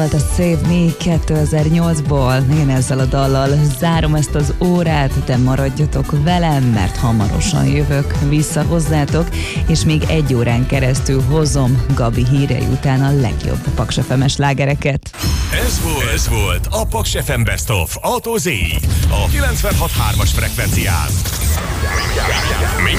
A Save Me 2008-ból. Én ezzel a dallal zárom ezt az órát, de maradjatok velem, mert hamarosan jövök vissza hozzátok, és még 1 órán keresztül hozom Gabi hírei után a legjobb Paks FM-es slágereket. Ez volt a Paks FM Best of A-tól Z-ig a 96.3-as frekvencián.